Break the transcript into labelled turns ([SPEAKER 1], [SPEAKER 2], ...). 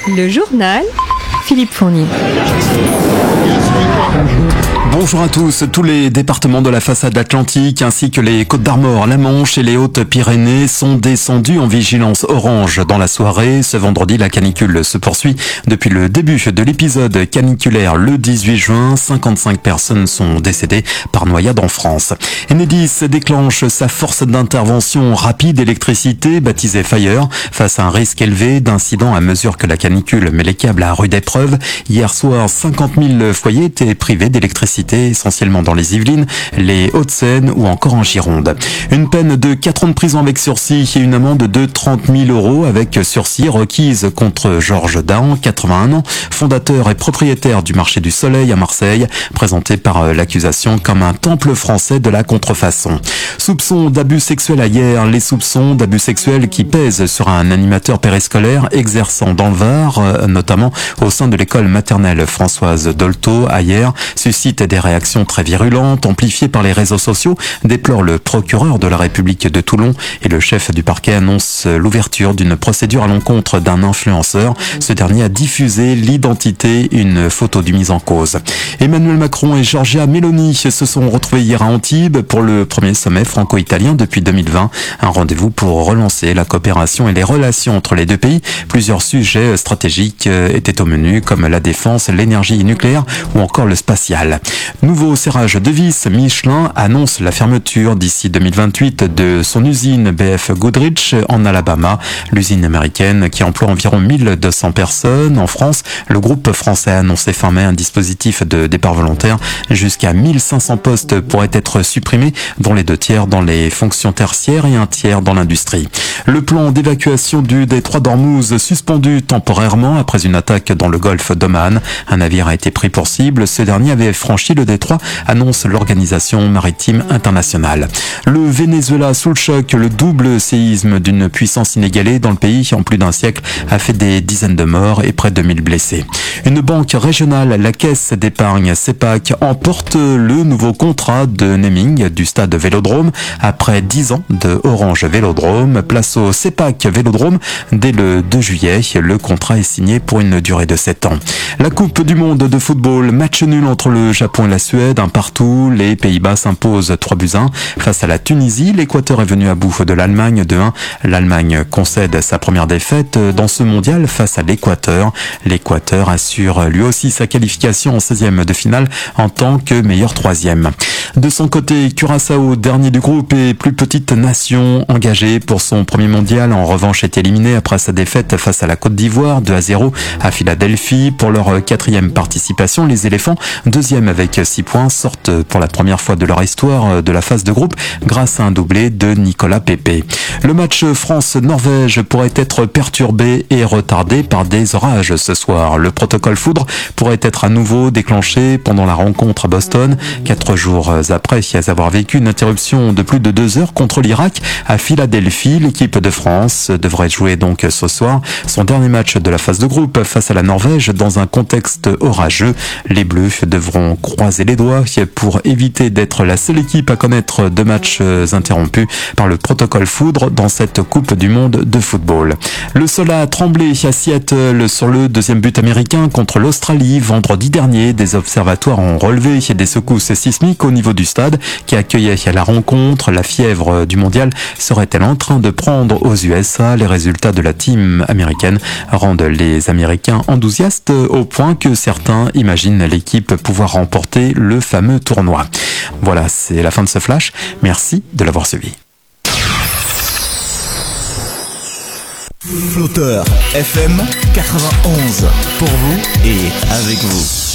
[SPEAKER 1] Le journal Philippe Fournier.
[SPEAKER 2] Bonjour à tous. Tous les départements de la façade atlantique ainsi que les Côtes-d'Armor, la Manche et les Hautes-Pyrénées sont descendus en vigilance orange dans la soirée. Ce vendredi, la canicule se poursuit. Depuis le début de l'épisode caniculaire le 18 juin, 55 personnes sont décédées par noyade en France. Enedis déclenche sa force d'intervention rapide électricité, baptisée Fire, face à un risque élevé d'incidents à mesure que la canicule met les câbles à rude épreuve. Hier soir, 50 000 foyers étaient privés d'électricité, essentiellement dans les Yvelines, les Hauts-de-Seine ou encore en Gironde. Une peine de 4 ans de prison avec sursis et une amende de 30 000 € avec sursis requise contre Georges Dahan, 81 ans, fondateur et propriétaire du marché du Soleil à Marseille, présenté par l'accusation comme un temple français de la contrefaçon. Soupçons d'abus sexuels hier, les soupçons d'abus sexuels qui pèsent sur un animateur périscolaire exerçant dans le Var, notamment au sein de l'école maternelle Françoise Dolto, hier, suscitent des réactions très virulentes, amplifiées par les réseaux sociaux, déplore le procureur de la République de Toulon et le chef du parquet annonce l'ouverture d'une procédure à l'encontre d'un influenceur. Ce dernier a diffusé l'identité, une photo du mis en cause. Emmanuel Macron et Giorgia Meloni se sont retrouvés hier à Antibes pour le premier sommet franco-italien depuis 2020. Un rendez-vous pour relancer la coopération et les relations entre les deux pays. Plusieurs sujets stratégiques étaient au menu, comme la défense, l'énergie nucléaire ou encore le spatial. Nouveau serrage de vis, Michelin annonce la fermeture d'ici 2028 de son usine BF Goodrich en Alabama. L'usine américaine qui emploie environ 1200 personnes en France. Le groupe français a annoncé fin mai un dispositif de départ volontaire. Jusqu'à 1500 postes pourraient être supprimés, dont les 2 tiers dans les fonctions tertiaires et 1 tiers dans l'industrie. Le plan d'évacuation du détroit d'Ormuz suspendu temporairement après une attaque dans le golfe d'Oman. Un navire a été pris pour cible. Ce dernier avait franchi le détroit, annonce l'Organisation maritime internationale. Le Venezuela sous le choc, le double séisme d'une puissance inégalée dans le pays en plus d'un siècle a fait des dizaines de morts et près de 1000 blessés. Une banque régionale, la Caisse d'épargne CEPAC, emporte le nouveau contrat de naming du stade Vélodrome. Après 10 ans de Orange Vélodrome, place au CEPAC Vélodrome. Dès le 2 juillet, le contrat est signé pour une durée de 7 ans. La Coupe du monde de football, match nul entre le Japon et la Suède, un partout. Les Pays-Bas s'imposent 3-1 face à la Tunisie. L'Équateur est venu à bout de l'Allemagne 2-1. L'Allemagne concède sa première défaite dans ce mondial face à l'Équateur. L'Équateur assure lui aussi sa qualification en 16e de finale en tant que meilleur 3e. De son côté, Curaçao, dernier du groupe et plus petite nation engagée pour son premier mondial, en revanche est éliminée après sa défaite face à la Côte d'Ivoire 2-0 à Philadelphie. Pour leur 4e participation, les éléphants, 2e avec 6 points, sortent pour la première fois de leur histoire de la phase de groupe grâce à un doublé de Nicolas Pepe. Le match France-Norvège pourrait être perturbé et retardé par des orages ce soir. Le protocole foudre pourrait être à nouveau déclenché pendant la rencontre à Boston, 4 jours après avoir vécu une interruption de plus de 2 heures contre l'Irak à Philadelphie. L'équipe de France devrait jouer donc ce soir son dernier match de la phase de groupe face à la Norvège dans un contexte orageux. Les Bleus devront croiser les doigts pour éviter d'être la seule équipe à connaître 2 matchs interrompus par le protocole foudre dans cette Coupe du monde de football. Le sol a tremblé à Seattle sur le 2e but américain contre l'Australie vendredi dernier. Des observatoires ont relevé des secousses sismiques au niveau du stade qui accueillait la rencontre. La fièvre du mondial serait-elle en train de prendre aux USA? Les résultats de la team américaine rendent les Américains enthousiastes au point que certains imaginent l'équipe pouvoir remporter le fameux tournoi. Voilà, c'est la fin de ce flash. Merci de l'avoir suivi.
[SPEAKER 3] Flotteur FM 91 pour vous et avec vous.